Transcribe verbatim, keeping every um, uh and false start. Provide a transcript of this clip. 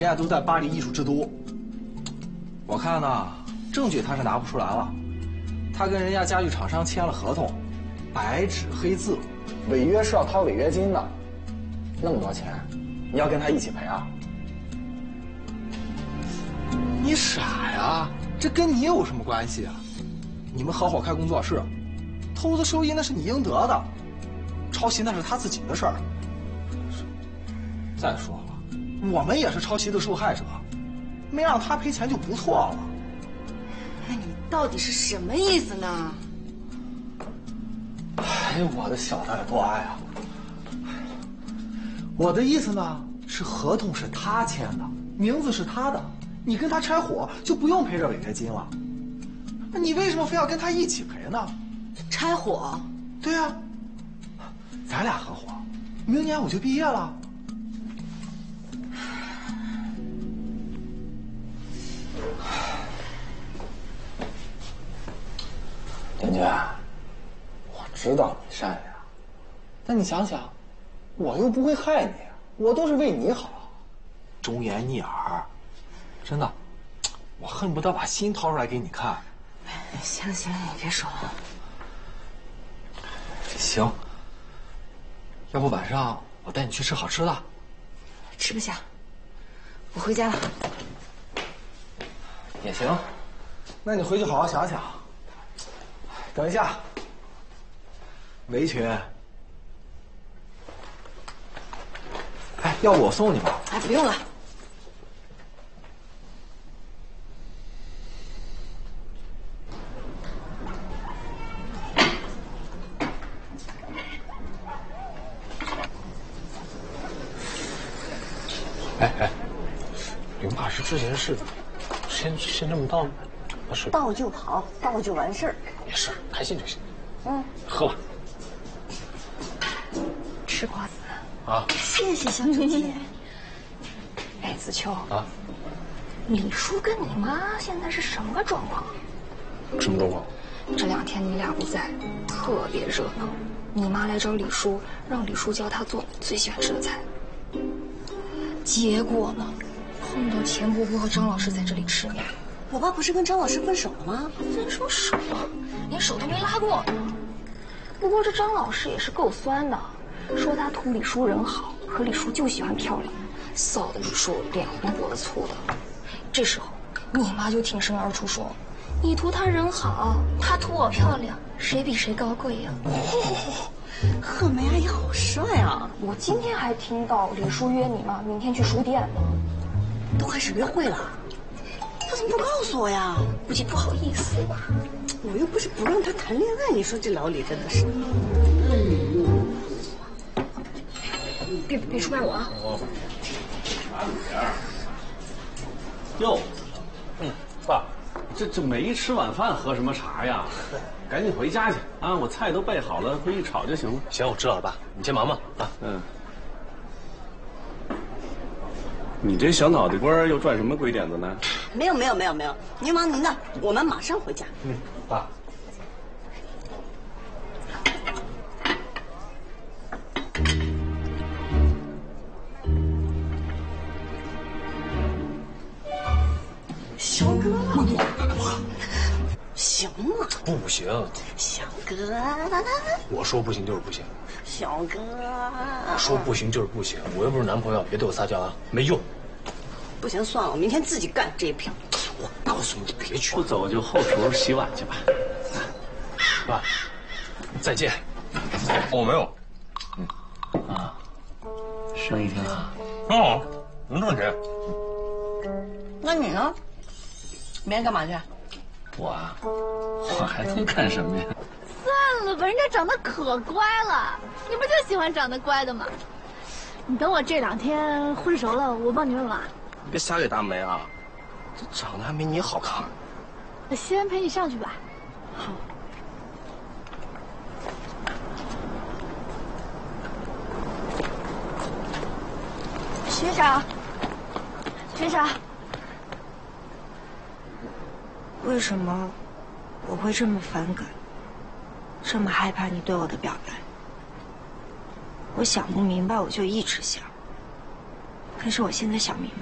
人家都在巴黎艺术之都。我看呢，证据他是拿不出来了。他跟人家家具厂商签了合同，白纸黑字，违约是要掏违约金的。那么多钱，你要跟他一起赔啊？你傻呀？这跟你有什么关系啊？你们合伙开工作室，投资收益那是你应得的，抄袭那是他自己的事儿。再说了，我们也是抄袭的受害者，没让他赔钱就不错了。 那你到底是什么意思呢？ 哎，我的小的多爱啊！我的意思呢是，合同是他签的，名字是他的，你跟他拆伙就不用赔这违约金了。那你为什么非要跟他一起赔呢？ 拆伙？ 对啊，咱俩合伙，明年我就毕业了。点姐，我知道你善良，但你想想，我又不会害你，我都是为你好，忠言逆耳，真的，我恨不得把心掏出来给你看。 行了行了，你别说了。 行，要不晚上我带你去吃好吃的？ 吃不下，我回家了。 也行，那你回去好好想想。等一下，围裙。哎，要不我送你吧？ 哎，不用了。 哎哎，刘大师之前是先先这么倒吗？不是， 倒就好，倒就完事儿。 没事，开心就行。 嗯， 喝吧。 吃瓜子啊！ 谢谢小姐姐。哎，子秋啊， 李叔跟你妈现在是什么状况？ 什么状况？ 这两天你俩不在，特别热闹。你妈来找李叔，让李叔教她做你最喜欢吃的菜。结果呢，碰到钱伯伯和张老师在这里吃面。 我爸不是跟张老师分手了吗？ 分手手了，连手都没拉过呢。不过这张老师也是够酸的，说他图李叔人好，可李叔就喜欢漂亮，臊得李叔脸红脖子粗的。这时候，你妈就挺身而出说：“你图他人好，他图我漂亮，谁比谁高贵呀？” 哦，贺梅阿姨好帅啊！ 我今天还听到李叔约你妈明天去书店呢。 都开始约会了，他怎么不告诉我呀？ 估计不好意思吧。 我又不是不让他谈恋爱，你说这老李真的是…… 别别出卖我啊！ 哟，嗯，爸，这这没吃晚饭，喝什么茶呀？赶紧回家去啊！我菜都备好了，回去炒就行了。 行，我知道了，爸，你先忙吧。啊， 嗯。你这小脑袋瓜又转什么鬼点子呢？ 没有没有没有没有，您忙您的，我们马上回家。 嗯，爸。 小哥，行吗？ 不行， 小哥， 我说不行就是不行。 小哥， 说不行就是不行，我又不是男朋友，别对我撒娇啊，没用。 不行，算了，我明天自己干这一票。 我告诉你，别去， 不走就后厨洗碗去吧。 爸，再见。 我没有。 嗯啊，生意挺好。 挺好，能挣钱。 那你呢？明天干嘛去？ 我啊，我还能干什么呀？ 算了吧，人家长得可乖了，你不就喜欢长得乖的吗？你等我这两天混熟了，我帮你问问啊。 别瞎给大梅啊，这长得还没你好看。 我先陪你上去吧。 好。 学长，学长， 为什么我会这么反感，这么害怕你对我的表白？我想不明白，我就一直想。可是我现在想明白。